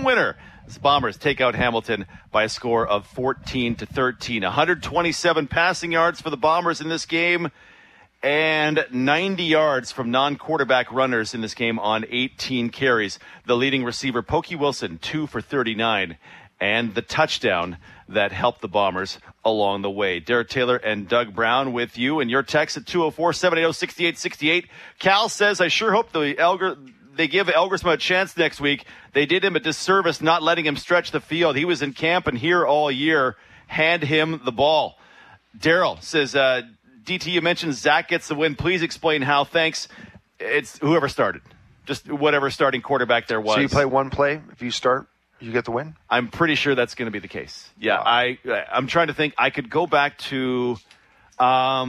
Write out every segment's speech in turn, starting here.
winner. The Bombers take out Hamilton by a score of 14-13. 127 passing yards for the Bombers in this game, and 90 yards from non-quarterback runners in this game on 18 carries. The leading receiver, Pokey Wilson, 2 for 39, and the touchdown that helped the Bombers along the way. Derek Taylor and Doug Brown with you, and your text at 204-780-6868. Cal says, I sure hope they give Elgersma a chance next week. They did him a disservice not letting him stretch the field. He was in camp and here all year. Hand him the ball. Daryl says, DT, you mentioned Zach gets the win. Please explain how. Thanks. It's whoever started. Just whatever starting quarterback there was. So you play one play. If you start, you get the win? I'm pretty sure that's going to be the case. Yeah, wow. I'm trying to think. I could go back to let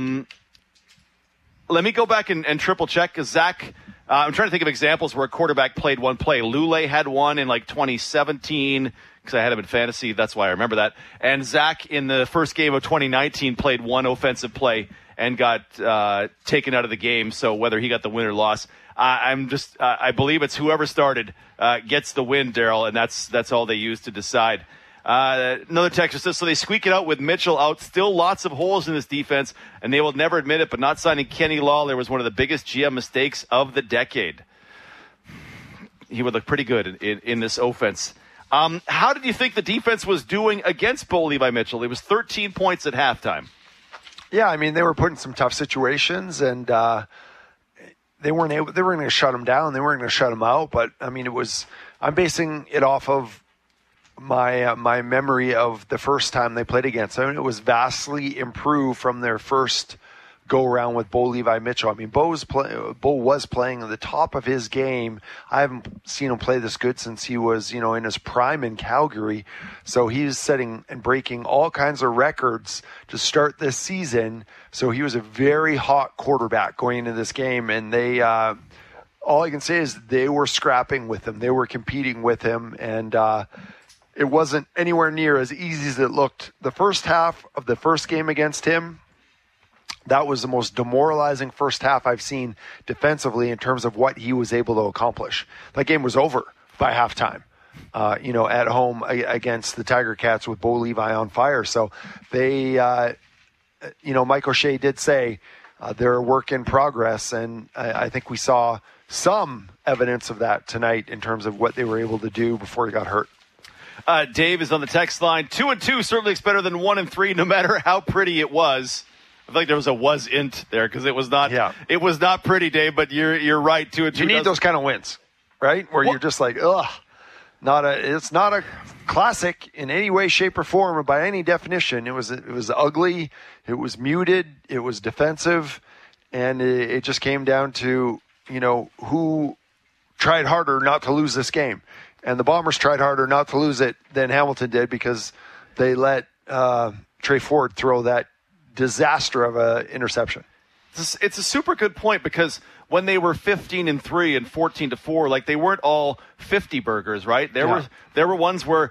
me go back and triple check, because Zach, I'm trying to think of examples where a quarterback played one play. Lule had one in like 2017, because I had him in fantasy. That's why I remember that. And Zach, in the first game of 2019, played one offensive play and got taken out of the game. So whether he got the win or loss, I believe it's whoever started gets the win, Daryl, and that's all they use to decide. Another texter says, so they squeak it out with Mitchell out. Still lots of holes in this defense, and they will never admit it, but not signing Kenny Lawler was one of the biggest GM mistakes of the decade. He would look pretty good in this offense. How did you think the defense was doing against Bo Levi Mitchell? It was 13 points at halftime. Yeah, I mean, they were put in some tough situations, and they weren't going to shut him down. They weren't going to shut him out. But I mean, I'm basing it off of my memory of the first time they played against him. It was vastly improved from their first go around with Bo Levi Mitchell. I mean, Bo was playing at the top of his game. I haven't seen him play this good since he was, in his prime in Calgary. So he was setting and breaking all kinds of records to start this season. So he was a very hot quarterback going into this game. And they, all I can say is they were scrapping with him. They were competing with him. And it wasn't anywhere near as easy as it looked. The first half of the first game against him, that was the most demoralizing first half I've seen defensively in terms of what he was able to accomplish. That game was over by halftime, at home against the Tiger Cats with Bo Levi on fire. So they, Mike O'Shea did say they're a work in progress, and I think we saw some evidence of that tonight in terms of what they were able to do before he got hurt. Dave is on the text line. 2-2 certainly is better than 1-3, no matter how pretty it was. I feel like there was a wasn't there, because it was not. Yeah. It was not pretty, Dave. But you're right. 2-2. You need those kind of wins, right? Where you're just like, ugh, it's not a classic in any way, shape, or form, or by any definition. It was ugly. It was muted. It was defensive, and it just came down to who tried harder not to lose this game, and the Bombers tried harder not to lose it than Hamilton did, because they let Trey Ford throw that disaster of an interception. It's a super good point, because when they were 15-3 and 14-4, like, they weren't all 50 burgers, right? There were ones where,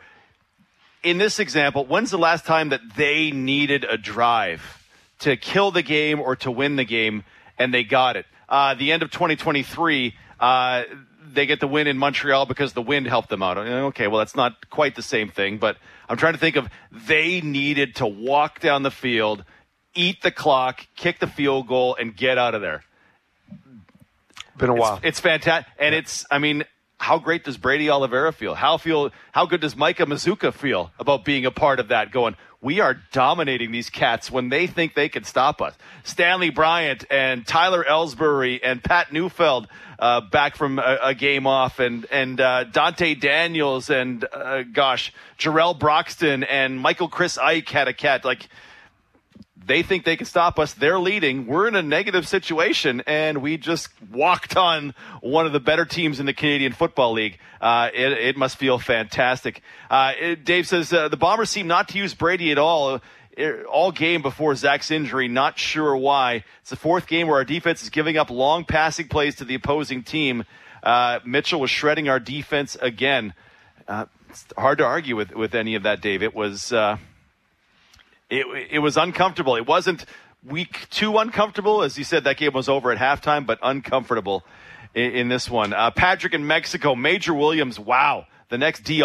in this example, when's the last time that they needed a drive to kill the game or to win the game, and they got it? The end of 2023, they get the win in Montreal because the wind helped them out. Okay, well, that's not quite the same thing, but I'm trying to think of, they needed to walk down the field, eat the clock, kick the field goal, and get out of there. Been a while. It's fantastic. And how great does Brady Oliveira feel? How good does Micah Mazuka feel about being a part of that, going, we are dominating these Cats when they think they can stop us? Stanley Bryant and Tyler Ellsbury and Pat Neufeld back from a game off, and Dante Daniels and, Jarrell Broxton and Michael Chris Ike had a cat. Like, they think they can stop us. They're leading. We're in a negative situation, and we just walked on one of the better teams in the Canadian Football League. It must feel fantastic. Dave says the Bombers seem not to use Brady at all game before Zach's injury. Not sure why. It's the fourth game where our defense is giving up long passing plays to the opposing team. Mitchell was shredding our defense again. It's hard to argue with any of that, Dave. It was... It was uncomfortable. It wasn't week 2 uncomfortable. As you said, that game was over at halftime, but uncomfortable in this one. Patrick in Mexico, Major Williams, wow. The next D